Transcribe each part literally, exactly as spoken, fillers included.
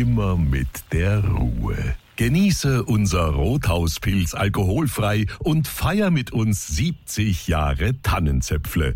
immer mit der Ruhe. Genieße unser Rothauspilz alkoholfrei und feier mit uns siebzig Jahre Tannenzäpfle.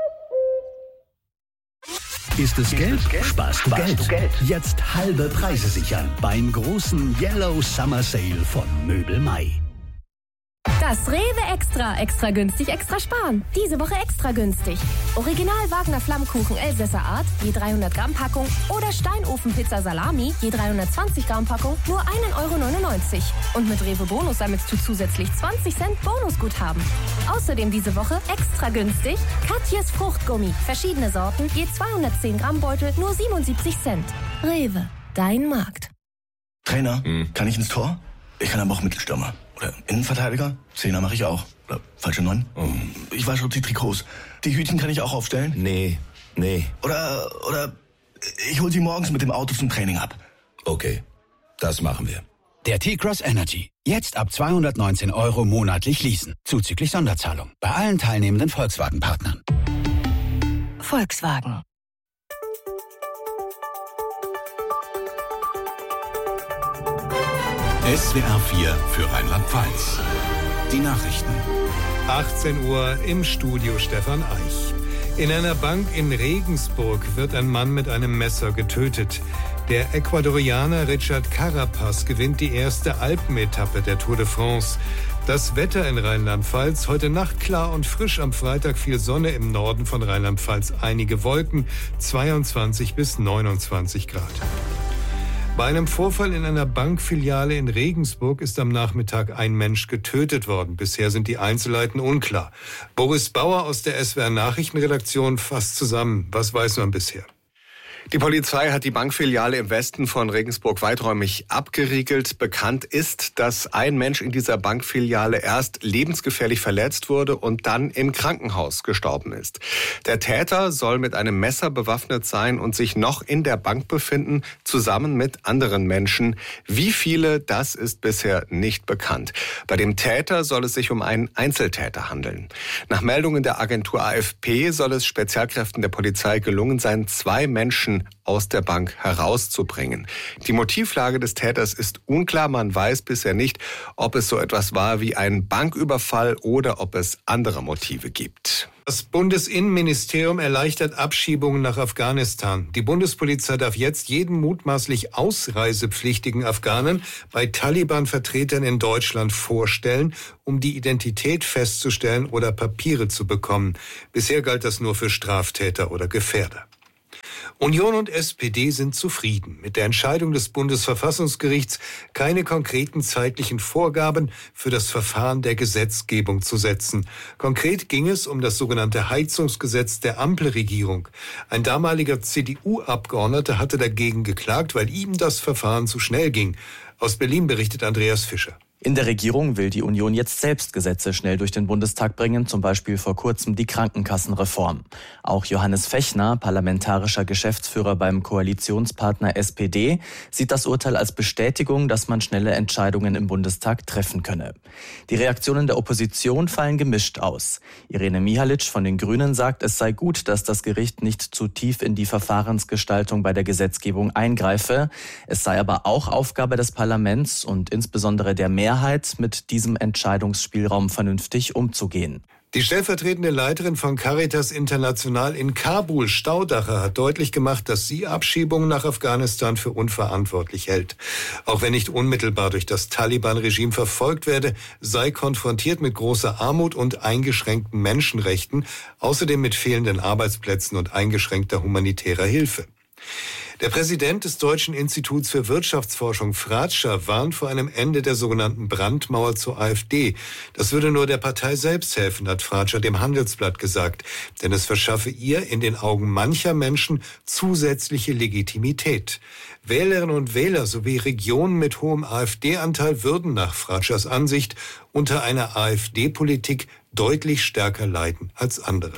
Ist es Geld? Sparst du Geld. Jetzt halbe Preise sichern beim großen Yellow Summer Sale von Möbel Mai. Das Rewe Extra. Extra günstig, extra sparen. Diese Woche extra günstig. Original Wagner Flammkuchen Elsässer Art, je dreihundert Gramm Packung. Oder Steinofenpizza Salami, je dreihundertzwanzig Gramm Packung, nur ein Euro neunundneunzig. Und mit Rewe Bonus sammelst du zusätzlich zwanzig Cent Bonusguthaben. Außerdem diese Woche extra günstig Katjes Fruchtgummi. Verschiedene Sorten, je zweihundertzehn Gramm Beutel, nur siebenundsiebzig Cent. Rewe, dein Markt. Trainer, hm. kann ich ins Tor? Ich kann aber auch Mittelstürmer. Oder Innenverteidiger? Zehner mache ich auch. Oder falsche Neun? Oh. Ich wasche die Trikots. Die Hütchen kann ich auch aufstellen? Nee, nee. Oder, oder ich hol sie morgens mit dem Auto zum Training ab. Okay, das machen wir. Der T-Cross Energy. Jetzt ab zweihundertneunzehn Euro monatlich leasen. Zuzüglich Sonderzahlung. Bei allen teilnehmenden Volkswagen-Partnern. Volkswagen. S W R vier für Rheinland-Pfalz. Die Nachrichten. achtzehn Uhr im Studio Stefan Eich. In einer Bank in Regensburg wird ein Mann mit einem Messer getötet. Der Ecuadorianer Richard Carapaz gewinnt die erste Alpenetappe der Tour de France. Das Wetter in Rheinland-Pfalz: heute Nacht klar und frisch, am Freitag viel Sonne, im Norden von Rheinland-Pfalz einige Wolken, zweiundzwanzig bis neunundzwanzig Grad. Bei einem Vorfall in einer Bankfiliale in Regensburg ist am Nachmittag ein Mensch getötet worden. Bisher sind die Einzelheiten unklar. Boris Bauer aus der S W R Nachrichtenredaktion fasst zusammen. Was weiß man bisher? Die Polizei hat die Bankfiliale im Westen von Regensburg weiträumig abgeriegelt. Bekannt ist, dass ein Mensch in dieser Bankfiliale erst lebensgefährlich verletzt wurde und dann im Krankenhaus gestorben ist. Der Täter soll mit einem Messer bewaffnet sein und sich noch in der Bank befinden, zusammen mit anderen Menschen. Wie viele, das ist bisher nicht bekannt. Bei dem Täter soll es sich um einen Einzeltäter handeln. Nach Meldungen der Agentur A F P soll es Spezialkräften der Polizei gelungen sein, zwei Menschen aus der Bank herauszubringen. Die Motivlage des Täters ist unklar. Man weiß bisher nicht, ob es so etwas war wie ein Banküberfall oder ob es andere Motive gibt. Das Bundesinnenministerium erleichtert Abschiebungen nach Afghanistan. Die Bundespolizei darf jetzt jeden mutmaßlich ausreisepflichtigen Afghanen bei Taliban-Vertretern in Deutschland vorstellen, um die Identität festzustellen oder Papiere zu bekommen. Bisher galt das nur für Straftäter oder Gefährder. Union und S P D sind zufrieden mit der Entscheidung des Bundesverfassungsgerichts, keine konkreten zeitlichen Vorgaben für das Verfahren der Gesetzgebung zu setzen. Konkret ging es um das sogenannte Heizungsgesetz der Ampelregierung. Ein damaliger C D U-Abgeordneter hatte dagegen geklagt, weil ihm das Verfahren zu schnell ging. Aus Berlin berichtet Andreas Fischer. In der Regierung will die Union jetzt selbst Gesetze schnell durch den Bundestag bringen, zum Beispiel vor kurzem die Krankenkassenreform. Auch Johannes Fechner, parlamentarischer Geschäftsführer beim Koalitionspartner S P D, sieht das Urteil als Bestätigung, dass man schnelle Entscheidungen im Bundestag treffen könne. Die Reaktionen der Opposition fallen gemischt aus. Irene Mihalic von den Grünen sagt, es sei gut, dass das Gericht nicht zu tief in die Verfahrensgestaltung bei der Gesetzgebung eingreife. Es sei aber auch Aufgabe des Parlaments und insbesondere der Mehrheit, mit diesem Entscheidungsspielraum vernünftig umzugehen. Die stellvertretende Leiterin von Caritas International in Kabul, Staudacher, hat deutlich gemacht, dass sie Abschiebungen nach Afghanistan für unverantwortlich hält. Auch wenn nicht unmittelbar durch das Taliban-Regime verfolgt werde, sei konfrontiert mit großer Armut und eingeschränkten Menschenrechten, außerdem mit fehlenden Arbeitsplätzen und eingeschränkter humanitärer Hilfe. Der Präsident des Deutschen Instituts für Wirtschaftsforschung, Fratscher, warnt vor einem Ende der sogenannten Brandmauer zur AfD. Das würde nur der Partei selbst helfen, hat Fratscher dem Handelsblatt gesagt. Denn es verschaffe ihr in den Augen mancher Menschen zusätzliche Legitimität. Wählerinnen und Wähler sowie Regionen mit hohem AfD-Anteil würden nach Fratschers Ansicht unter einer AfD-Politik deutlich stärker leiden als andere.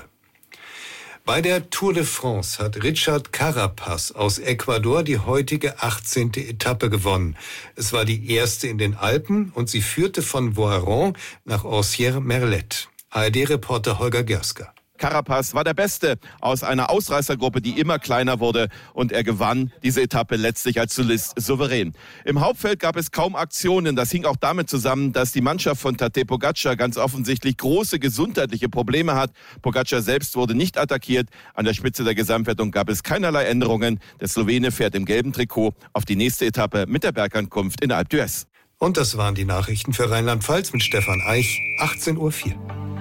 Bei der Tour de France hat Richard Carapaz aus Ecuador die heutige achtzehnte Etappe gewonnen. Es war die erste in den Alpen und sie führte von Voiron nach Ancières-Merlet. A R D-Reporter Holger Gerska. Carapaz war der Beste aus einer Ausreißergruppe, die immer kleiner wurde, und er gewann diese Etappe letztlich als Solist souverän. Im Hauptfeld gab es kaum Aktionen. Das hing auch damit zusammen, dass die Mannschaft von Tadej Pogačar ganz offensichtlich große gesundheitliche Probleme hat. Pogačar selbst wurde nicht attackiert. An der Spitze der Gesamtwertung gab es keinerlei Änderungen. Der Slowene fährt im gelben Trikot auf die nächste Etappe mit der Bergankunft in Alpe d'Huez. Und das waren die Nachrichten für Rheinland-Pfalz mit Stefan Eich, achtzehn Uhr vier.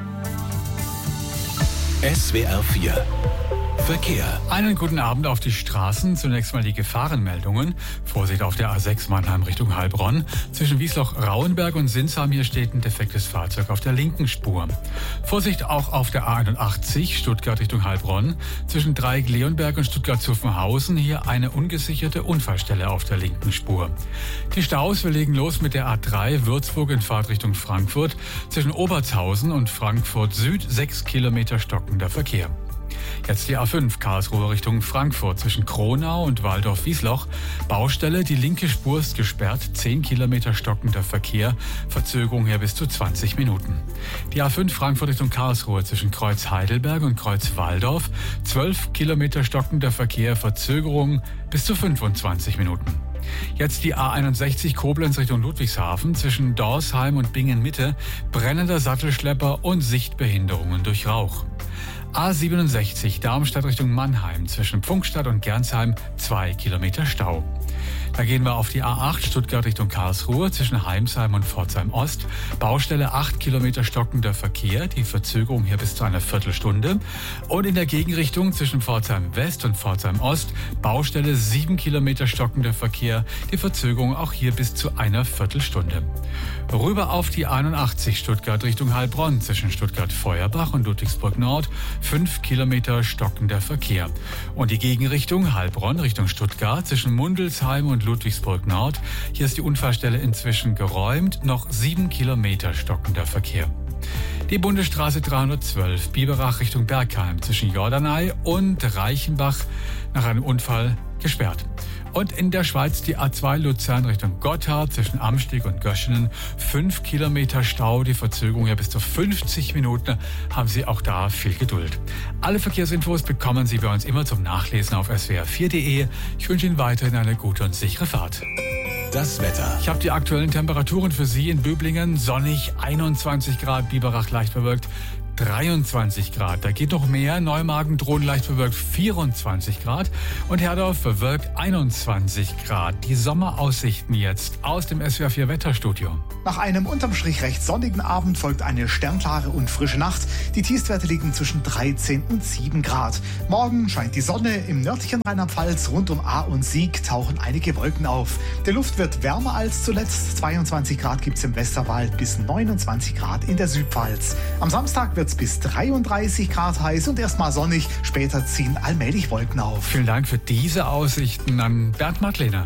S W R vier Verkehr. Einen guten Abend auf die Straßen. Zunächst mal die Gefahrenmeldungen. Vorsicht auf der A sechs Mannheim Richtung Heilbronn. Zwischen Wiesloch-Rauenberg und Sinsheim hier steht ein defektes Fahrzeug auf der linken Spur. Vorsicht auch auf der A einundachtzig Stuttgart Richtung Heilbronn. Zwischen Dreieck-Leonberg und Stuttgart-Zuffenhausen hier eine ungesicherte Unfallstelle auf der linken Spur. Die Staus, wir legen los mit der A drei Würzburg in Fahrtrichtung Frankfurt. Zwischen Obertshausen und Frankfurt Süd sechs Kilometer stockender Verkehr. Jetzt die A fünf Karlsruhe Richtung Frankfurt zwischen Kronau und Waldorf-Wiesloch. Baustelle, die linke Spur ist gesperrt, zehn Kilometer stockender Verkehr, Verzögerung hier bis zu zwanzig Minuten. Die A fünf Frankfurt Richtung Karlsruhe zwischen Kreuz Heidelberg und Kreuz Walldorf, zwölf Kilometer stockender Verkehr, Verzögerung bis zu fünfundzwanzig Minuten. Jetzt die A einundsechzig Koblenz Richtung Ludwigshafen zwischen Dorsheim und Bingen-Mitte, brennender Sattelschlepper und Sichtbehinderungen durch Rauch. A siebenundsechzig Darmstadt Richtung Mannheim zwischen Pfungstadt und Gernsheim zwei Kilometer Stau. Da gehen wir auf die A acht Stuttgart Richtung Karlsruhe zwischen Heimsheim und Pforzheim Ost. Baustelle acht Kilometer stockender Verkehr, die Verzögerung hier bis zu einer Viertelstunde. Und in der Gegenrichtung zwischen Pforzheim West und Pforzheim Ost Baustelle sieben Kilometer stockender Verkehr, die Verzögerung auch hier bis zu einer Viertelstunde. Rüber auf die einundachtzig Stuttgart Richtung Heilbronn zwischen Stuttgart-Feuerbach und Ludwigsburg Nord fünf Kilometer stockender Verkehr. Und die Gegenrichtung Heilbronn Richtung Stuttgart zwischen Mundelsheim und Ludwigsburg Nord. Hier ist die Unfallstelle inzwischen geräumt, noch sieben Kilometer stockender Verkehr. Die Bundesstraße dreihundertzwölf Biberach Richtung Bergheim zwischen Jordanei und Reichenbach nach einem Unfall gesperrt. Und in der Schweiz die A zwei Luzern Richtung Gotthard zwischen Amsteg und Göschenen. Fünf Kilometer Stau, die Verzögerung ja bis zu fünfzig Minuten. Haben Sie auch da viel Geduld. Alle Verkehrsinfos bekommen Sie bei uns immer zum Nachlesen auf s w r vier punkt d e. Ich wünsche Ihnen weiterhin eine gute und sichere Fahrt. Das Wetter. Ich habe die aktuellen Temperaturen für Sie in Böblingen. Sonnig, einundzwanzig Grad, Biberach leicht bewölkt, dreiundzwanzig Grad. Da geht noch mehr. Neumagen, Drohnen leicht bewölkt, vierundzwanzig Grad. Und Herdorf bewölkt einundzwanzig Grad. Die Sommeraussichten jetzt aus dem S W R vier Wetterstudio. Nach einem unterm Strich recht sonnigen Abend folgt eine sternklare und frische Nacht. Die Tiefstwerte liegen zwischen dreizehn und sieben Grad. Morgen scheint die Sonne. Im nördlichen Rheinland-Pfalz rund um Ahr und Sieg tauchen einige Wolken auf. Der Luft wird wärmer als zuletzt. zweiundzwanzig Grad gibt es im Westerwald bis neunundzwanzig Grad in der Südpfalz. Am Samstag wird es bis dreiunddreißig Grad heiß und erstmal sonnig. Später ziehen allmählich Wolken auf. Vielen Dank für diese Aussichten an Bernd Madlener.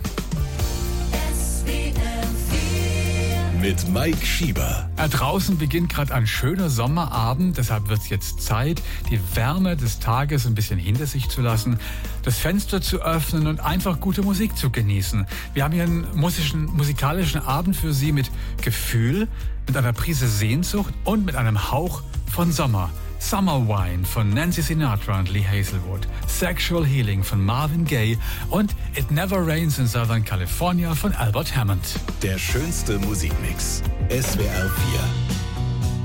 Mit Mike Schieber. Ja, draußen beginnt gerade ein schöner Sommerabend, deshalb wird es jetzt Zeit, die Wärme des Tages ein bisschen hinter sich zu lassen, das Fenster zu öffnen und einfach gute Musik zu genießen. Wir haben hier einen musischen, musikalischen Abend für Sie mit Gefühl, mit einer Prise Sehnsucht und mit einem Hauch von Sommer. Summer Wine von Nancy Sinatra und Lee Hazelwood, Sexual Healing von Marvin Gaye und It Never Rains in Southern California von Albert Hammond. Der schönste Musikmix. S W R vier.